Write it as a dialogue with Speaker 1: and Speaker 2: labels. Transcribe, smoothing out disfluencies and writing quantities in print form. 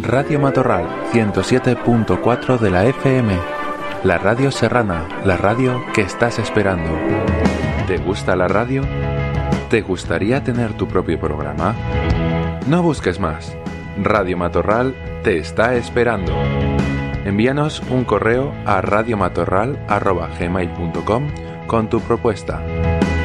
Speaker 1: Radio Matorral 107.4 de la FM. La radio serrana, la radio que estás esperando. ¿Te gusta la radio? ¿Te gustaría tener tu propio programa? No busques más. Radio Matorral te está esperando. Envíanos un correo a radiomatorral@gmail.com con tu propuesta.